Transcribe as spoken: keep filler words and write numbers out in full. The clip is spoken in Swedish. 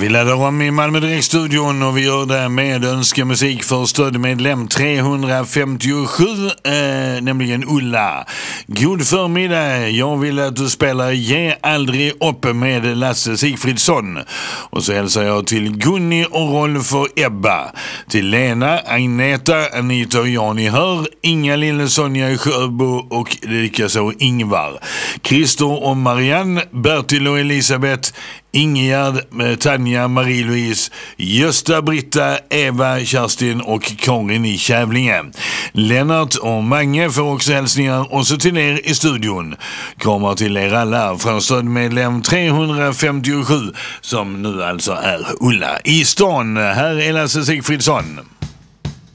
Vi laddar om i Malmö Direkt-studion och vi gör det med önskemusik för stödmedlem trehundrafemtiosju, eh, nämligen Ulla. God förmiddag, jag vill att du spelar Ge aldrig upp med Lasse Sigfridsson. Och så hälsar jag till Gunni och Rolf och Ebba. Till Lena, Agneta, Anita och Jani Hör, Inga Lille, Sonja i Sjöbo och likaså Ingvar. Christer och Marianne, Bertil och Elisabeth, Ingegärd, Tanja, Marie-Louise, Gösta, Britta, Eva, Kerstin och Karin i Kävlinge. Lennart och Mange får också hälsningar, och så till er i studion. Kommer till er alla från stödmedlem trehundrafemtiosju, som nu alltså är Ulla i stan. Här är Lasse Sigfridsson.